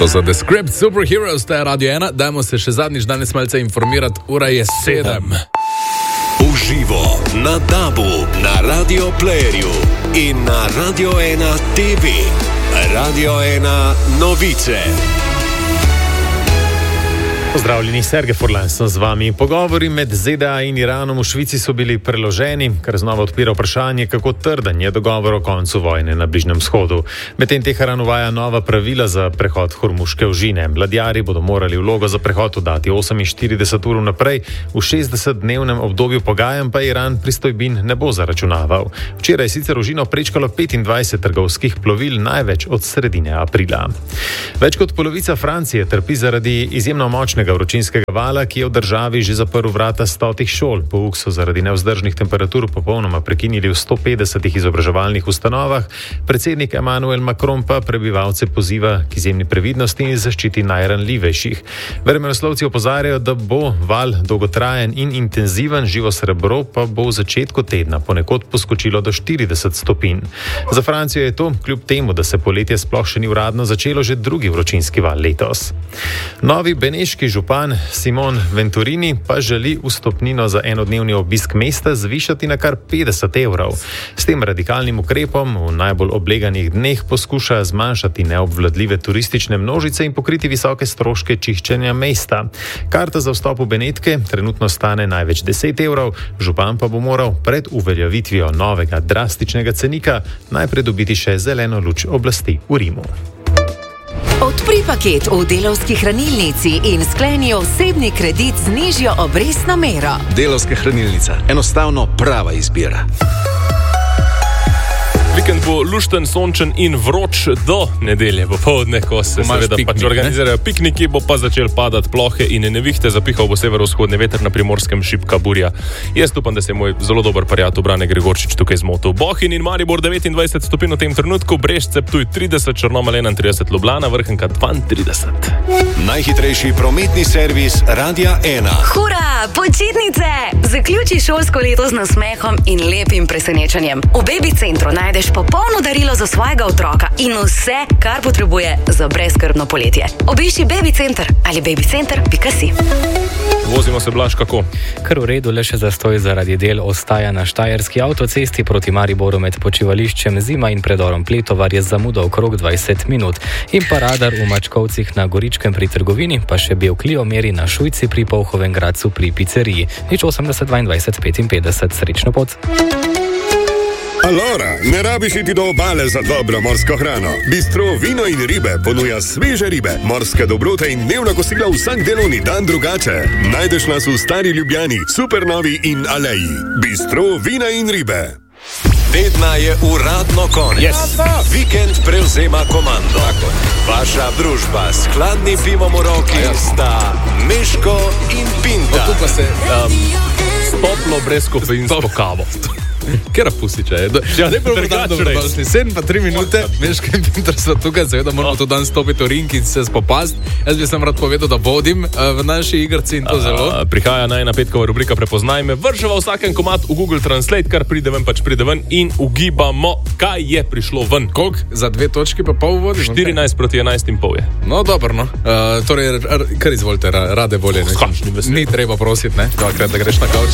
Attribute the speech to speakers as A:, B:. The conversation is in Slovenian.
A: To so The Script Superheroes, to je Radio 1. Dajmo se še zadnjič danes malce informirati, ura je 7.
B: Uživo na DAB-u, na Radio Playerju in na Radio 1 TV. Radio 1 novice.
C: Pozdravljeni, Sergej Furlan sem z vami. Pogovori med ZDA in Iranom v Švici so bili preloženi, kar znova odpira vprašanje, kako trden je dogovor o koncu vojne na Bližnjem vzhodu. Medtem Teheran uvaja nova pravila za prehod Hormuške ožine. Ladjarji bodo morali vlogo za prehod oddati 48 ur naprej, v 60-dnevnem obdobju pogajanj pa Iran pristojbin ne bo zaračunaval. Včeraj je sicer ožino prečkalo 25 trgovskih plovil, največ od sredine aprila. Več kot polovica Francije trpi zaradi izjemno močnega vročinskega vala, ki je v državi že zaprl vrata 100 šol. Pouk so zaradi nevzdržnih temperatur popolnoma prekinili v 150 izobraževalnih ustanovah. Predsednik Emmanuel Macron pa prebivalce poziva k izjemni previdnosti in zaščiti najranljivejših. Vremenoslovci opozarjajo, da bo val dolgotrajen in intenziven, živo srebro pa bo v začetku tedna ponekod poskočilo do 40 stopinj. Za Francijo je to, kljub temu, da se poletje sploh še ni uradno začelo, že drugi vročinski val letos. Novi beneški župan Simon Venturini pa želi vstopnino za enodnevni obisk mesta zvišati na kar 50 evrov. S tem radikalnim ukrepom v najbolj obleganih dneh poskuša zmanjšati neobvladljive turistične množice in pokriti visoke stroške čiščenja mesta. Karta za vstop v Benetke trenutno stane največ 10 evrov, župan pa bo moral pred uveljavitvijo novega drastičnega cenika najprej dobiti še zeleno luč oblasti v Rimu.
D: Odpri paket v Delavski hranilnici in skleni osebni kredit z nižjo obrestno mero.
E: Delavska hranilnica. Enostavno prava izbira.
F: Vikend bo lušten, sončen in vroč do nedelje popoldne, ko se seveda pač organizirajo pikniki, bo pa začel padati plohe in nevihte, zapihal bo severovzhodni veter, na Primorskem šibka burja. Jaz upam, da se je moj zelo dober prijatelj Brane Gregorčič tukaj zmotil. Bohinj in Maribor 29 stopinj v tem trenutku, Brežce, Ptuj 30, Črnomelj 31, Ljubljana, Vrhnika 32.
B: Najhitrejši prometni servis Radia 1.
G: Hura, počitnice! Zaključi šolsko leto z nasmehom in lepim presenečenjem. V Baby Centru najdeš popolno darilo za svojega otroka in vse, kar potrebuje za brezskrbno poletje. Obišči Baby Center ali babycenter.si.
F: Vozimo se, Blaž, kako?
H: Kar v redu, le še zastoj zaradi del ostaja na Štajerski avtocesti proti Mariboru med počivališčem Zima in predorom Pletovar je zamuda okrog 20 minut. In pa radar v Mačkovcih na Goričkem pri trgovini, pa še bel Clio meri na Šujci pri Polhovem Gradcu pri pizzeriji. 80 22 55, srečno pot.
I: Alora, ne rabiš iti do obale za dobro morsko hrano. Bistro Vino in ribe ponuja sveže ribe, morske dobrote in dnevna kosila vsak delovni dan drugače. Najdeš nas v Stari Ljubljani, Supernovi in Aleji. Bistro Vina in ribe.
B: Tedna je uradno konec. Vikend prevzema komando. Vaša družba s hladnim pivom v roki sta Meško in Pinta.
A: Tu pa se
F: Toplo brezkofeinsko kavo.
A: Kera pusiča je. Ne bo dobro, 7 pa 3 minute, Meška in Pinter sva tukaj, seveda moramo to dan stopiti v ring in se spopast. Jaz bi sem rad povedal, da vodim v naši igrci in to zelo.
F: Prihaja najna petkova rubrika Prepoznaj me, vrževa vsaken komad v Google Translate, kar pride ven, pač pride ven in ugibamo, kaj je prišlo ven.
A: Koliko? Za 2 točki pa pol vodiš?
F: 14 proti 11,5 je.
A: No, dobro, no. Torej, kar izvolite, rade volje. Ni treba prositi, ne? Dvakrat, da greš na kavč.